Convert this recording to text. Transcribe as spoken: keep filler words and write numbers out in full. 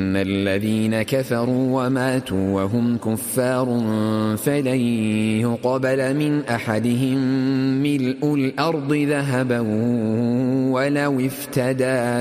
إن الذين كفروا وماتوا وهم كفار فلن يقبل من أحدهم ملء الأرض ذهبا ولو افتدى